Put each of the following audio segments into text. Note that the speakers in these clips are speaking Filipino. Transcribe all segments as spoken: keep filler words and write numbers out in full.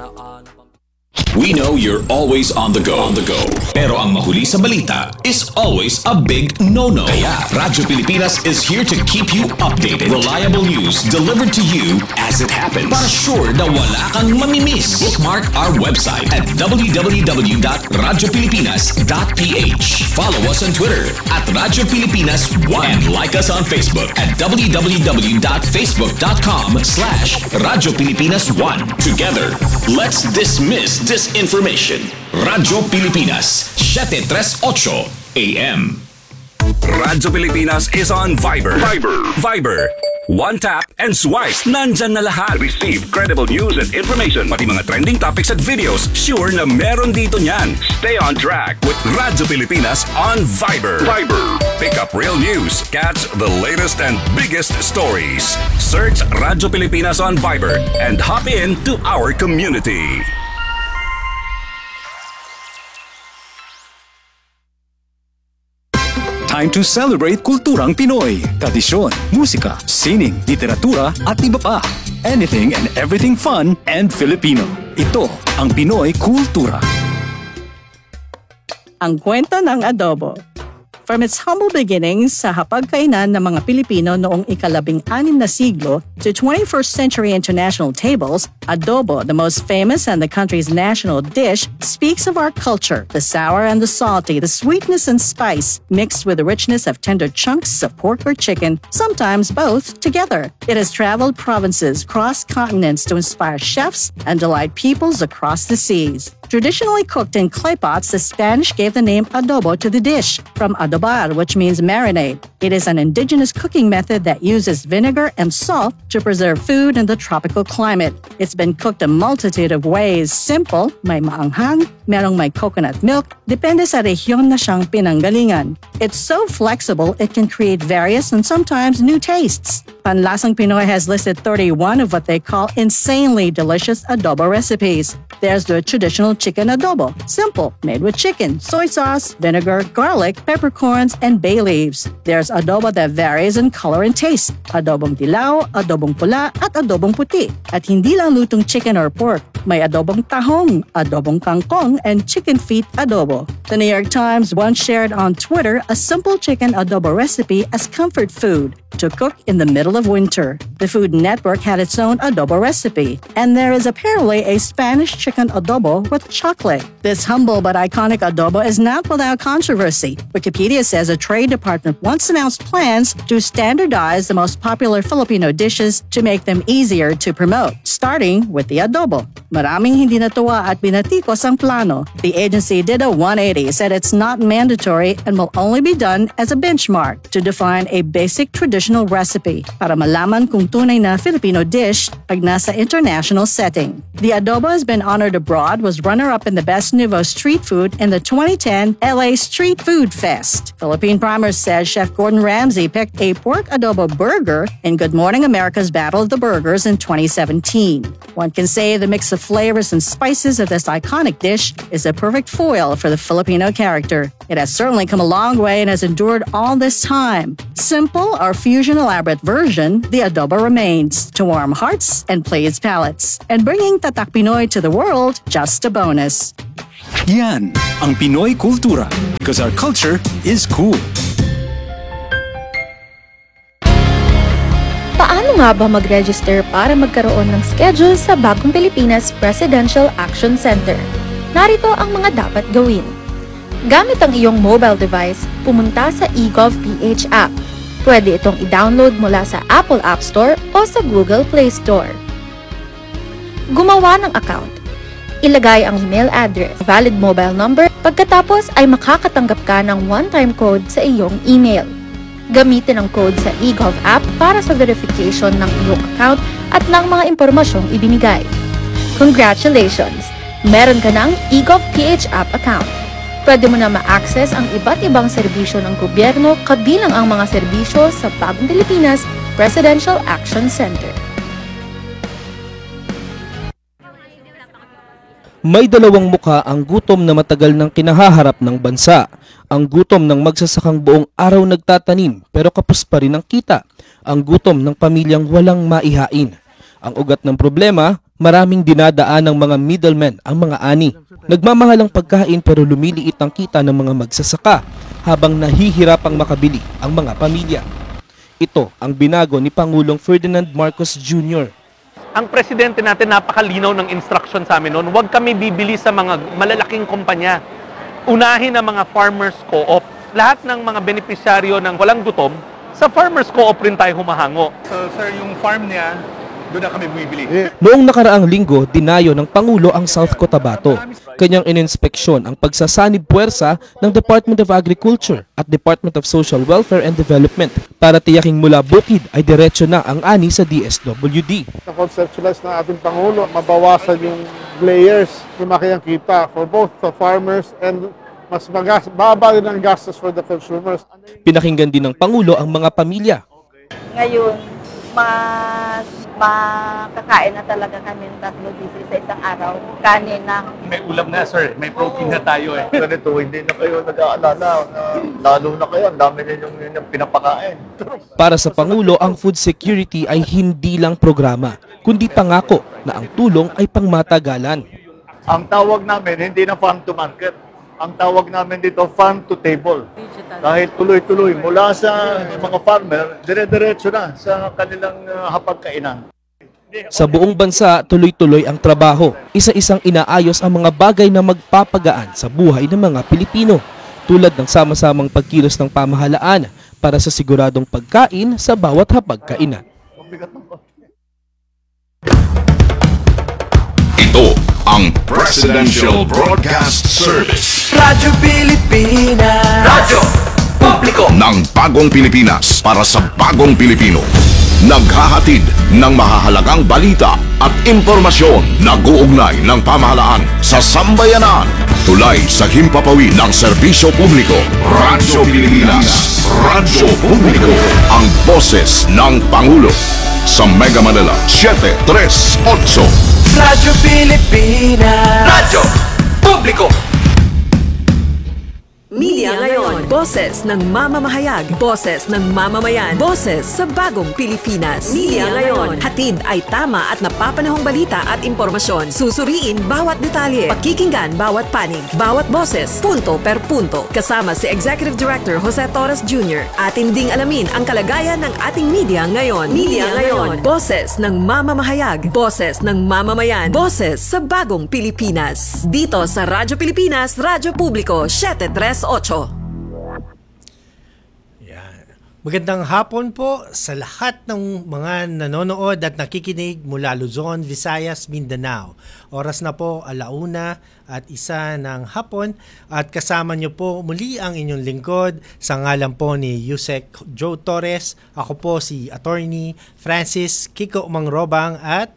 We know you're always on the go, on the go. Pero ang mahuli sa balita is always a big no-no. Kaya Radyo Pilipinas is here to keep you updated. Reliable news delivered to you as it happens. Para sure na wala kang mamimiss. Bookmark our website at w w w dot radyo pilipinas dot p h. Follow us on Twitter at Radyo Pilipinas one and like us on Facebook at w w w dot facebook dot com slash Radyo Pilipinas one. Together, let's dismiss this information. Radyo Pilipinas, seven thirty-eight A M. Radyo Pilipinas is on Viber. Viber. Viber. One tap and swipe. Nandyan na lahat. Receive credible news and information. Pati mga trending topics at videos. Sure na meron dito niyan. Stay on track with Radyo Pilipinas on Viber. Viber. Pick up real news. Catch the latest and biggest stories. Search Radyo Pilipinas on Viber and hop in to our community. Time to celebrate kulturang Pinoy. Tradisyon, musika, sining, literatura at iba pa. Anything and everything fun and Filipino. Ito ang Pinoy Kultura. Ang kwento ng adobo. From its humble beginnings sa hapagkainan ng mga Pilipino noong ikalabing-anim na siglo to twenty-first century international tables, adobo, the most famous and the country's national dish, speaks of our culture, the sour and the salty, the sweetness and spice, mixed with the richness of tender chunks of pork or chicken, sometimes both together. It has traveled provinces, crossed continents to inspire chefs and delight peoples across the seas. Traditionally cooked in clay pots, the Spanish gave the name adobo to the dish, from adobar, which means marinade. It is an indigenous cooking method that uses vinegar and salt to preserve food in the tropical climate. It's been cooked a multitude of ways. Simple, may maanghang, merong may coconut milk, depende sa rehiyon na siyang pinanggalingan. It's so flexible, it can create various and sometimes new tastes. Panlasang Pinoy has listed thirty-one of what they call insanely delicious adobo recipes. There's the traditional chicken adobo, simple, made with chicken, soy sauce, vinegar, garlic, peppercorns, and bay leaves. There's adobo that varies in color and taste, adobong dilaw, adobong pula, at adobong puti. At hindi lang lutong chicken or pork, may adobong tahong, adobong kangkong, and chicken feet adobo. The New York Times once shared on Twitter a simple chicken adobo recipe as comfort food to cook in the middle of winter. The Food Network had its own adobo recipe, and there is apparently a Spanish chicken adobo with chocolate. This humble but iconic adobo is not without controversy. Wikipedia says a trade department once announced plans to standardize the most popular Filipino dishes to make them easier to promote, starting with the adobo. Maraming hindi natuwa at binatikos ang plano. The agency did a one eighty, said it's not mandatory and will only be done as a benchmark to define a basic traditional recipe para malaman kung tunay na Filipino dish pag nasa international setting. The adobo has been honored abroad, was runner-up in the Best Nouveau Street Food in the twenty ten L A Street Food Fest. Philippine Primer says Chef Gordon Ramsay picked a pork adobo burger in Good Morning America's Battle of the Burgers in twenty seventeen. One can say the mix of flavors and spices of this iconic dish is a perfect foil for the Filipino character. It has certainly come a long way and has endured all this time. Simple or fusion elaborate version, the adobo remains to warm hearts and please palates. And bringing Tatak Pinoy to the world, just a bonus. Yan ang Pinoy Kultura, because our culture is cool. Paano nga ba mag-register para magkaroon ng schedule sa Bagong Pilipinas Presidential Action Center? Narito ang mga dapat gawin. Gamit ang iyong mobile device, pumunta sa eGovPH app. Pwede itong i-download mula sa Apple App Store o sa Google Play Store. Gumawa ng account. Ilagay ang email address, valid mobile number, pagkatapos ay makakatanggap ka ng one-time code sa iyong email. Gamitin ang code sa eGov app para sa verification ng iyong account at ng mga impormasyong ibinigay. Congratulations! Meron ka ng eGovPH app account. Pwede mo na ma-access ang iba't ibang serbisyo ng gobyerno kabilang ang mga serbisyo sa Bagong Pilipinas Presidential Action Center. May dalawang muka ang gutom na matagal nang kinahaharap ng bansa. Ang gutom ng magsasakang buong araw nagtatanim pero kapos pa rin ang kita. Ang gutom ng pamilyang walang maihain. Ang ugat ng problema, Maraming dinadaan ng mga middlemen ang mga ani. Nagmamahal ang pagkain pero lumiliit ang kita ng mga magsasaka habang nahihirapang makabili ang mga pamilya. Ito ang binago ni Pangulong Ferdinand Marcos Junior Ang presidente natin napakalinaw ng instruction sa amin noon, huwag kami bibili sa mga malalaking kumpanya. Unahin ang mga farmers co-op. Lahat ng mga benepisyaryo ng walang gutom, sa farmers co-op rin tayo humahango. So sir, yung farm niya, doon na kami bumibili. Noong nakaraang linggo, dinayo ng Pangulo ang South Cotabato. Kanyang ininspeksyon ang pagsasanib puwersa ng Department of Agriculture at Department of Social Welfare and Development para tiyaking mula bukid ay diretso na ang ani sa D S W D. Na-conceptualize ng ating Pangulo, mabawasan yung layers, lumaki ang kita for both the farmers and mas magas, baba din ang gastos for the consumers. Pinakinggan din ng Pangulo ang mga pamilya. Ngayon, mas makakain na talaga kami ng tatlo dito sa isang araw. Kanin na. May ulam na sir, may protein na tayo eh. Ganito, hindi na kayo nag-aalala. Lalo na kayo, ang dami ninyong yung pinapakain. Para sa Pangulo, ang food security ay hindi lang programa, kundi pangako na ang tulong ay pangmatagalan. Ang tawag namin, hindi na farm to market. Ang tawag namin dito, farm to table. Dahil tuloy-tuloy, mula sa mga farmer, dire-diretso na sa kanilang uh, hapagkainan. Sa buong bansa, tuloy-tuloy ang trabaho. Isa-isang inaayos ang mga bagay na magpapagaan sa buhay ng mga Pilipino, tulad ng sama-samang pagkilos ng pamahalaan para sa siguradong pagkain sa bawat hapagkainan. Ito ang Presidential Broadcast Service. Radyo Pilipinas. Radyo Publiko Ng bagong Pilipinas para sa bagong Pilipino. Naghahatid ng mahahalagang balita at impormasyon na guugnay ng pamahalaan sa sambayanan. Tulay sa himpapawid ng serbisyo publiko. Radyo Pilipinas. Radyo Publiko. Ang boses ng Pangulo. Sa Mega Manila, seven three eight. Radyo Pilipinas. Radyo Publiko. Media ngayon, boses ng mamamahayag, boses ng mamamayan, boses sa bagong Pilipinas. Media ngayon, hatid ay tama at napapanahong balita at impormasyon. Susuriin bawat detalye, pakikinggan bawat panig, bawat boses, punto per punto. Kasama si Executive Director Jose Torres Junior Atin ding alamin ang kalagayan ng ating media ngayon. Media ngayon, boses ng mamamahayag, boses ng mamamayan, boses sa bagong Pilipinas. Dito sa Radyo Pilipinas, Radyo Publiko, seven three eight. Yan. Magandang hapon po sa lahat ng mga nanonood at nakikinig mula Luzon, Visayas, Mindanao. Oras na po alauna at isa ng hapon at kasama niyo po muli ang inyong lingkod sa ngalan po ni Yusek Joe Torres. Ako po si Attorney Francis Kiko Mangrobang at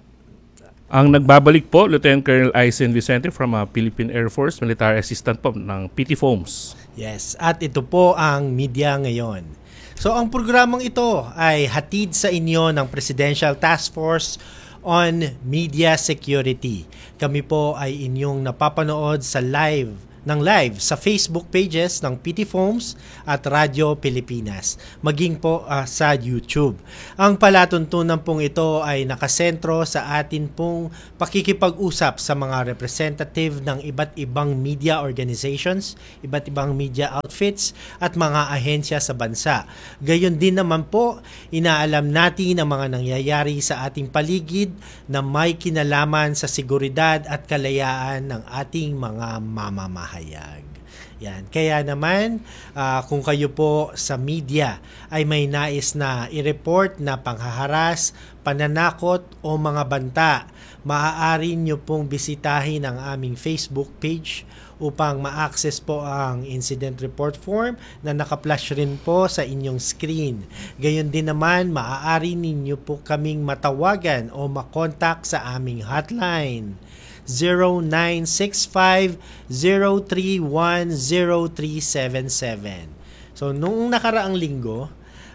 ang nagbabalik po, Lieutenant Colonel Aisen Vicente from uh, Philippine Air Force, Military Assistant po ng P T Foams. Yes, at ito po ang media ngayon. So ang programang ito ay hatid sa inyo ng Presidential Task Force on Media Security. Kami po ay inyong napapanood sa live ng live sa Facebook pages ng P T Foams at Radyo Pilipinas, maging po uh, sa YouTube. Ang palatuntunan pong ito ay nakasentro sa atin pong pakikipag-usap sa mga representative ng iba't ibang media organizations, iba't ibang media outfits at mga ahensya sa bansa. Gayon din naman po, inaalam natin ang mga nangyayari sa ating paligid na may kinalaman sa seguridad at kalayaan ng ating mga mamamahan. Hayag. Yan. Kaya naman, uh, kung kayo po sa media ay may nais na i-report na panghaharas, pananakot o mga banta, maaari nyo pong bisitahin ang aming Facebook page upang ma-access po ang incident report form na naka-flash rin po sa inyong screen. Gayon din naman, maaari ninyo po kaming matawagan o makontak sa aming hotline zero nine six five zero three one zero three seven seven. So, noong nakaraang linggo,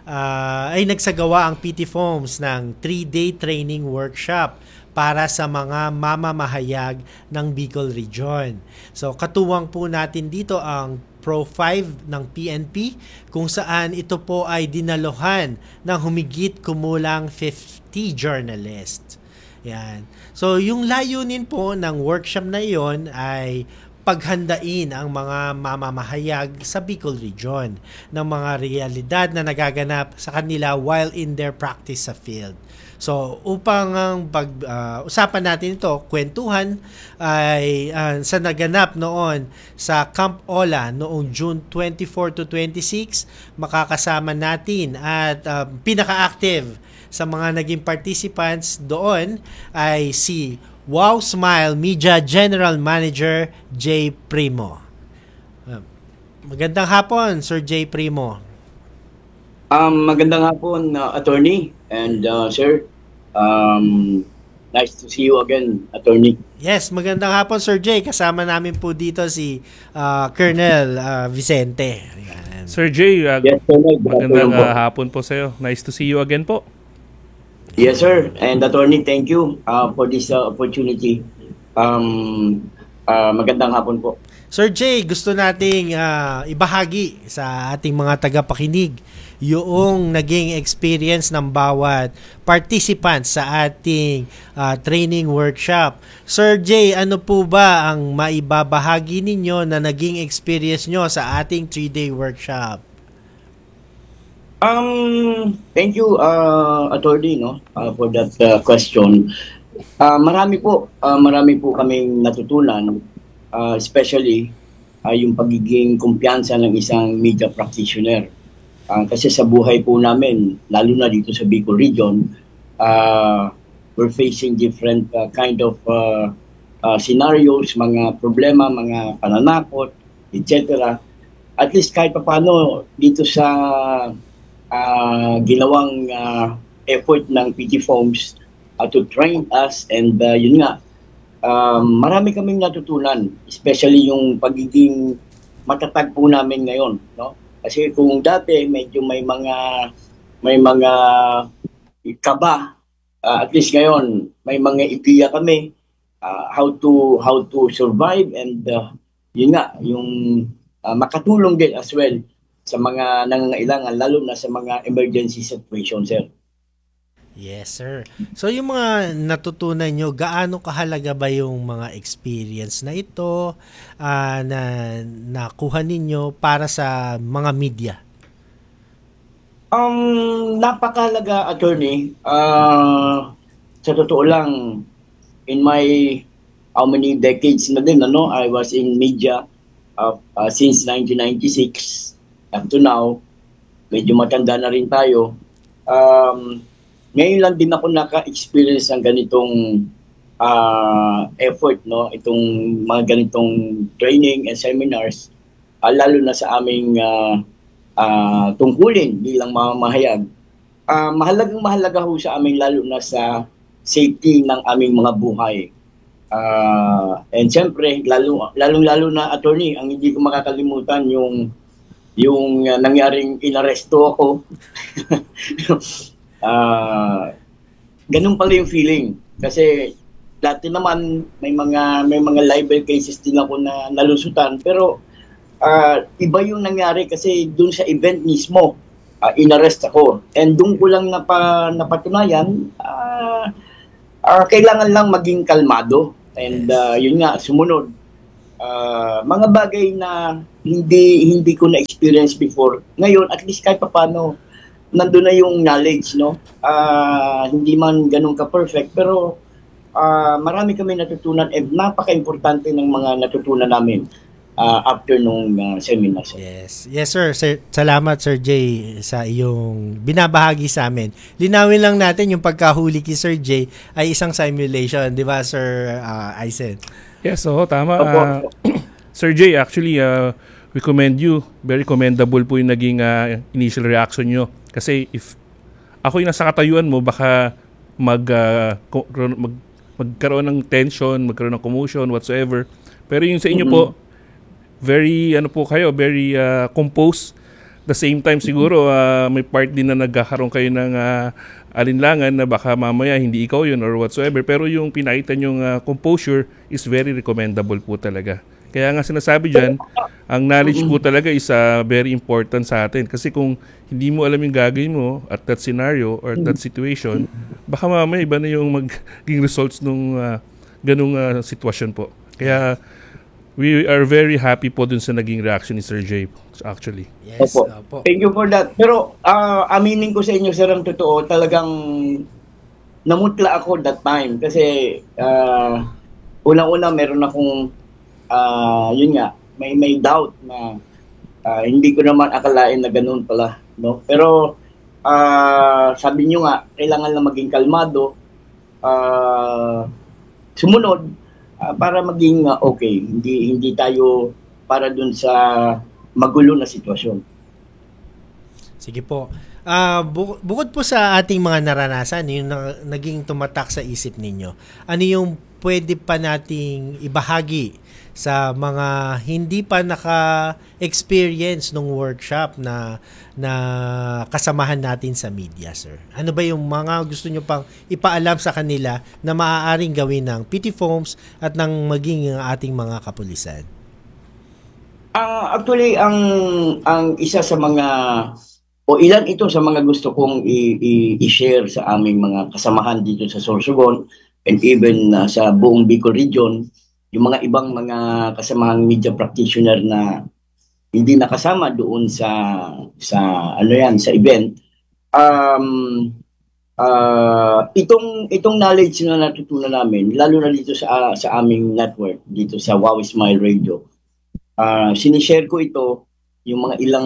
uh, ay nagsagawa ang P T Foams ng three-day training workshop para sa mga mamamahayag ng Bicol Region. So, katuwang po natin dito ang Pro five ng P N P kung saan ito po ay dinaluhan ng humigit kumulang fifty journalists. Yan. So, yung layunin po ng workshop na iyon ay paghandain ang mga mamamahayag sa Bicol Region ng mga realidad na nagaganap sa kanila while in their practice sa field. So, upang ang pag-usapan uh, natin ito, kwentuhan ay uh, sa naganap noon sa Camp Ola noong June twenty-four to twenty-six, makakasama natin at uh, pinaka-active sa mga naging participants doon ay si Wow Smile Media General Manager J. Primo. Uh, magandang hapon, Sir J. Primo. Um, magandang hapon, uh, attorney and uh, sir. Um, nice to see you again, attorney. Yes, magandang hapon, Sir J. Kasama namin po dito si uh, Colonel uh, Vicente. Ayan. Sir J, uh, yes, sir, magandang uh, hapon po sa iyo. Nice to see you again po. Yes, sir. And attorney, thank you uh, for this uh, opportunity. Um, uh, magandang hapon po. Sir J, gusto nating uh, ibahagi sa ating mga tagapakinig yung naging experience ng bawat participant sa ating uh, training workshop. Sir J, ano po ba ang maibabahagi ninyo na naging experience nyo sa ating three-day workshop? Um, thank you, uh, attorney, no, uh, for that uh, question. Uh, marami po, uh, marami po kaming natutunan, uh, especially uh, yung pagiging kumpiyansa ng isang media practitioner. Uh, kasi sa buhay po namin, lalo na dito sa Bicol Region, uh, we're facing different uh, kind of uh, uh, scenarios, mga problema, mga pananakot, et cetera. At least kahit paano dito sa uh, ginawang uh, effort ng P T Foams uh, to train us, and uh, yun nga, um, marami kaming natutunan, especially yung pagiging matatag po namin ngayon, no? Kasi kung dati medyo may mga may mga kaba, uh, at least ngayon may mga ideya kami uh, how to how to survive, and uh, yun nga yung uh, makatulong din as well sa mga nangangailangan, lalo na sa mga emergency situation, sir. Yes, sir. So yung mga natutunan nyo, gaano kahalaga ba yung mga experience na ito uh, na nakuha ninyo para sa mga media? Um, napakahalaga, attorney. Uh, sa totoo lang, in my how many decades na din, ano, I was in media uh, uh, since nineteen ninety-six up to now. Medyo matanda na rin tayo. Um, Ngayon lang din ako naka-experience ng ganitong uh, effort, no? Itong mga ganitong training and seminars, uh, lalo na sa aming uh, uh, tungkulin bilang mamamahayag. Uh, mahalagang mahalaga ho sa amin, lalo na sa safety ng aming mga buhay. Uh, and siyempre, lalo, lalong-lalo na, attorney, ang hindi ko makakalimutan yung yung uh, nangyaring inaresto ako. Uh, ganun pala yung feeling, kasi dati naman may mga may mga libel cases din ako na nalusutan, pero uh, iba yung nangyari kasi dun sa event mismo uh, inarrest ako, and dun ko lang napa, napatunayan uh, uh, kailangan lang maging kalmado, and uh, yun nga, sumunod uh, mga bagay na hindi hindi ko na-experience before. Ngayon at least kahit paano nandun na yung knowledge, no? Uh, hindi man ganun ka-perfect, pero uh, marami kami natutunan, and napaka-importante ng mga natutunan namin uh, after nung uh, seminar. Yes. Yes, sir. sir. Salamat, Sir Jay, sa iyong binabahagi sa amin. Linawin lang natin yung pagkahuli ki Sir Jay ay isang simulation, di ba, Sir uh, Aisen? Yes, oo, tama. Uh, Sir Jay, actually, uh, we commend you. Very commendable po yung naging uh, initial reaction nyo. Kasi if ako yung nasa katayuan mo, baka mag, uh, mag, magkaroon ng tension, magkaroon ng commotion, whatsoever. Pero yung sa inyo mm-hmm. po, very, ano po kayo, very uh, composed. The same time siguro, uh, may part din na nagkakaroon kayo ng uh, alinlangan na baka mamaya hindi ikaw yun or whatsoever. Pero yung pinakita nyong uh, composure is very recommendable po talaga. Kaya nga sinasabi dyan, ang knowledge po talaga is uh, very important sa atin. Kasi kung hindi mo alam yung gagawin mo at that scenario or that situation, baka mamaya iba na yung magiging results nung uh, ganung uh, sitwasyon po. Kaya we are very happy po dun sa naging reaction ni Sir Jay actually. Yes, Opo. opo. Thank you for that. Pero uh, aminin ko sa inyo, sir, ang totoo, talagang namutla ako that time. Kasi uh, unang-una meron akong, uh, yun nga, may may doubt na uh, hindi ko naman akalain na ganun pala. No? Pero uh, sabi nyo nga, kailangan lang maging kalmado, uh, sumunod, uh, para maging uh, okay. Hindi, hindi tayo para dun sa magulo na sitwasyon. Sige po. Uh, bu- bukod po sa ating mga naranasan, yung na- naging tumatak sa isip ninyo, ano yung pwede pa nating ibahagi sa mga hindi pa naka-experience ng workshop na na kasamahan natin sa media, sir? Ano ba yung mga gusto nyo pang ipaalam sa kanila na maaaring gawin ng P T Foams at ng maging ating mga kapulisan? Uh, actually, ang ang isa sa mga o ilan ito sa mga gusto kong i- i- i-share sa aming mga kasamahan dito sa Sorsogon and even uh, sa buong Bicol region, yung mga ibang mga kasamahang media practitioner na hindi nakasama doon sa sa ano yan, sa event. Um uh, itong itong knowledge na natutunan namin, lalo na dito sa sa aming network dito sa Wow Smile Radio. Uh, sinishare ko ito, yung mga ilang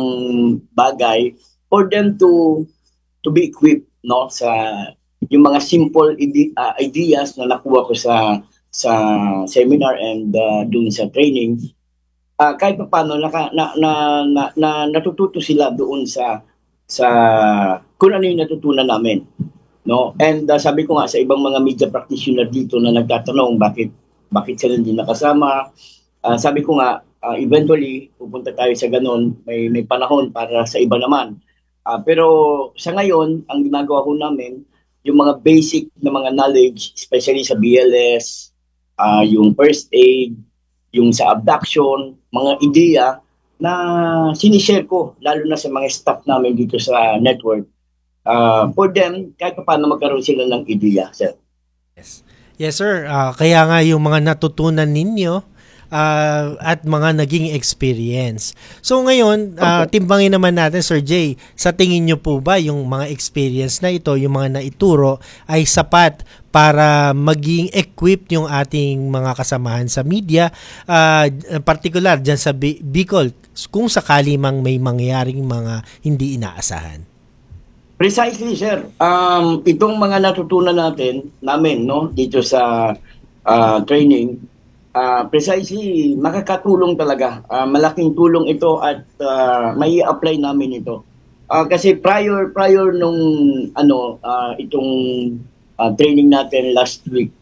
bagay for them to to be equipped, no, sa yung mga simple ide- uh, ideas na nakuha ko sa sa seminar and uh, dun sa training. Uh, kahit pa paano naka, na, na, na, na natututo sila doon sa sa kung ano yung natutunan namin, no. And uh, sabi ko nga sa ibang mga media practitioner dito na nagtatanong bakit bakit sila hindi nakasama, uh, sabi ko nga Uh, eventually, pupunta tayo sa ganun, may, may panahon para sa iba naman. Uh, pero sa ngayon, ang ginagawa ko namin, yung mga basic na mga knowledge, especially sa B L S, uh, yung first aid, yung sa abduction, mga ideya na sinishare ko, lalo na sa mga staff namin dito sa network. Uh, for them, kahit paano magkaroon sila ng ideya, sir. Yes, yes sir. Uh, kaya nga yung mga natutunan ninyo, Uh, at mga naging experience. So ngayon, uh, timbangin naman natin, Sir Jay, sa tingin nyo po ba yung mga experience na ito, yung mga naituro, ay sapat para maging equipped yung ating mga kasamahan sa media, uh, particular dyan sa B- Bicol, kung sakali mang may mangyaring mga hindi inaasahan? Precisely, sir. Um, itong mga natutunan natin, namin, no, dito sa uh, training, Uh, precisely, makakatulong talaga. Uh, malaking tulong ito at uh, may apply namin ito. Uh, kasi prior prior nung ano uh, itong uh, training natin last week,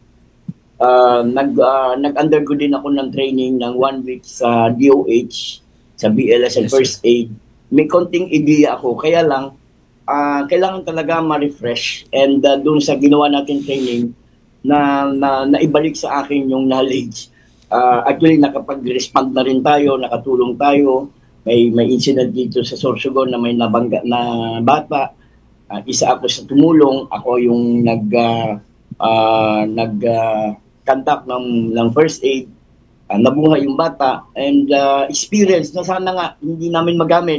uh, nag uh, nag-undergo din ako ng training ng one week sa D O H, sa B L S and yes, First Aid. May konting idea ako, kaya lang uh, kailangan talaga ma-refresh, and uh, doon sa ginawa natin training na, na naibalik sa akin yung knowledge. Uh, actually, nakapag-respond na rin tayo, nakatulong tayo. May may incident dito sa Sorsogon na may nabangga na bata. Uh, isa ako sa tumulong. Ako yung nag uh, uh, nag uh, contact ng ng first aid. Uh, nabuhay yung bata, and uh, experience na sana nga hindi namin magamit